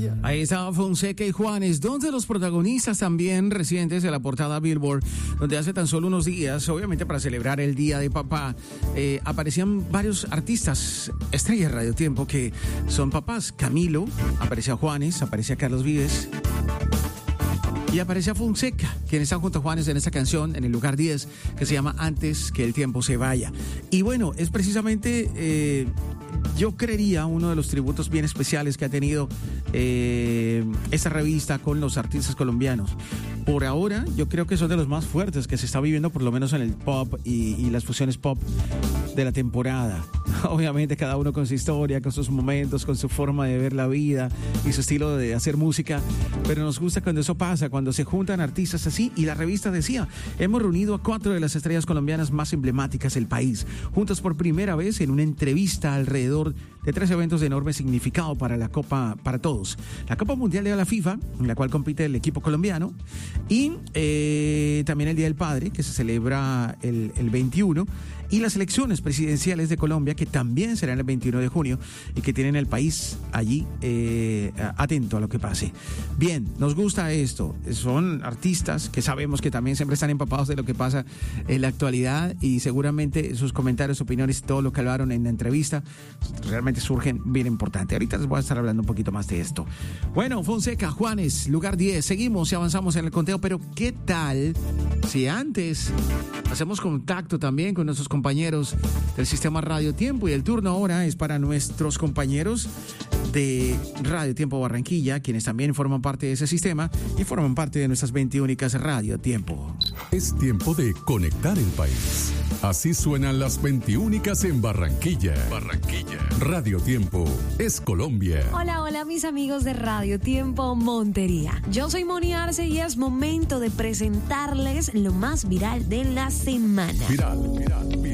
Ahí estaba Fonseca y Juanes, dos de los protagonistas también residentes de la portada Billboard, donde hace tan solo unos días, obviamente para celebrar el Día de Papá, aparecían varios artistas, estrellas de Radio Tiempo, que son papás. Camilo, aparecía Juanes, aparecía Carlos Vives y aparecía Fonseca, quien está junto a Juanes en esta canción, en el lugar 10, que se llama Antes que el tiempo se vaya. Y bueno, es precisamente... yo creería uno de los tributos bien especiales que ha tenido esta revista con los artistas colombianos. Por ahora, yo creo que son de los más fuertes que se está viviendo, por lo menos en el pop y las fusiones pop de la temporada. Obviamente cada uno con su historia, con sus momentos, con su forma de ver la vida y su estilo de hacer música, pero nos gusta cuando eso pasa, cuando se juntan artistas así. Y la revista decía, hemos reunido a 4 de las estrellas colombianas más emblemáticas del país, juntas por primera vez en una entrevista alrededor de 3 eventos de enorme significado para la Copa, para todos. La Copa Mundial de la FIFA, en la cual compite el equipo colombiano, y también el Día del Padre, que se celebra el 21, y las elecciones presidenciales de Colombia, que también serán el 21 de junio y que tienen el país allí atento a lo que pase. Bien, nos gusta esto. Son artistas que sabemos que también siempre están empapados de lo que pasa en la actualidad, y seguramente sus comentarios, opiniones, todo lo que hablaron en la entrevista realmente surgen bien importante. Ahorita les voy a estar hablando un poquito más de esto. Bueno, Fonseca, Juanes, lugar 10. Seguimos y avanzamos en el conteo, pero ¿qué tal si antes hacemos contacto también con nuestros compañeros del sistema Radio Tiempo? Y el turno ahora es para nuestros compañeros de Radio Tiempo Barranquilla, quienes también forman parte de ese sistema y forman parte de nuestras 21 Radio Tiempo. Es tiempo de conectar el país. Así suenan las 21 en Barranquilla. Radio Tiempo es Colombia. Hola, hola mis amigos de Radio Tiempo Montería. Yo soy Moni Arce y es momento de presentarles lo más viral de la semana. Viral.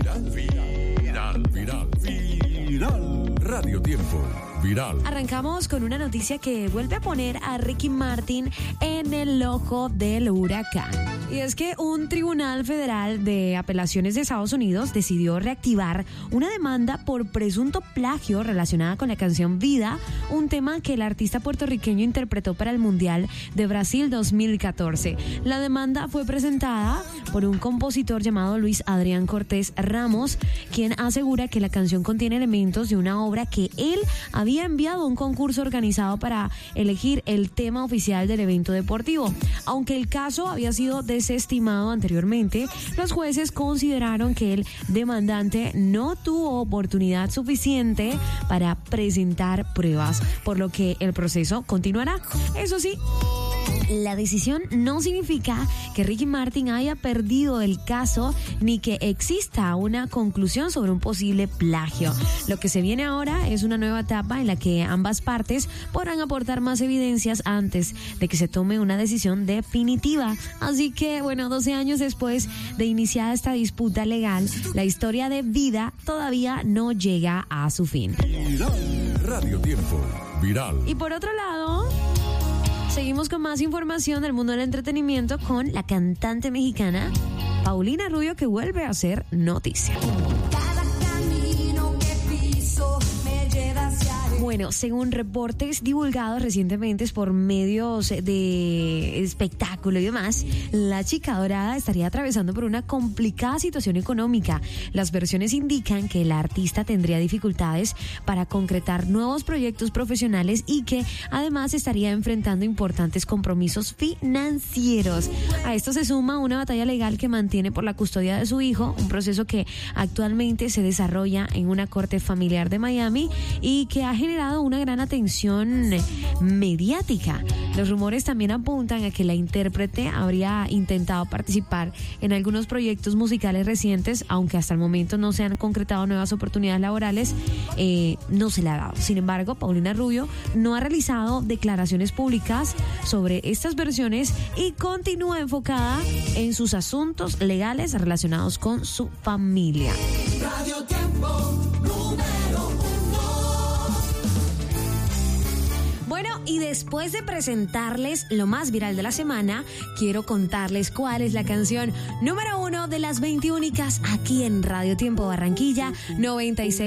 Radio Tiempo. Viral. Arrancamos con una noticia que vuelve a poner a Ricky Martin en el ojo del huracán. Y es que un tribunal federal de apelaciones de Estados Unidos decidió reactivar una demanda por presunto plagio relacionada con la canción Vida, un tema que el artista puertorriqueño interpretó para el Mundial de Brasil 2014. La demanda fue presentada por un compositor llamado Luis Adrián Cortés Ramos, quien asegura que la canción contiene elementos de una obra que él había enviado a un concurso organizado para elegir el tema oficial del evento deportivo. Aunque el caso había sido desestimado anteriormente, los jueces consideraron que el demandante no tuvo oportunidad suficiente para presentar pruebas, por lo que el proceso continuará. Eso sí, la decisión no significa que Ricky Martin haya perdido el caso ni que exista una conclusión sobre un posible plagio. Lo que se viene ahora es una nueva etapa en la que ambas partes podrán aportar más evidencias antes de que se tome una decisión definitiva. Así que, bueno, 12 años después de iniciada esta disputa legal, la historia de Vida todavía no llega a su fin. Radio Tiempo. Viral. Y por otro lado, seguimos con más información del mundo del entretenimiento con la cantante mexicana Paulina Rubio, que vuelve a ser noticia. Bueno, según reportes divulgados recientemente por medios de espectáculo y demás, la chica dorada estaría atravesando por una complicada situación económica. Las versiones indican que la artista tendría dificultades para concretar nuevos proyectos profesionales y que además estaría enfrentando importantes compromisos financieros. A esto se suma una batalla legal que mantiene por la custodia de su hijo, un proceso que actualmente se desarrolla en una corte familiar de Miami y que ha generado una gran atención mediática. Los rumores también apuntan a que la intérprete habría intentado participar en algunos proyectos musicales recientes, aunque hasta el momento no se han concretado nuevas oportunidades laborales, no se le ha dado. Sin embargo, Paulina Rubio no ha realizado declaraciones públicas sobre estas versiones y continúa enfocada en sus asuntos legales relacionados con su familia. Radio Tiempo, número 1. Bueno, y después de presentarles lo más viral de la semana, quiero contarles cuál es la canción número 1 de las 21 aquí en Radio Tiempo Barranquilla 96.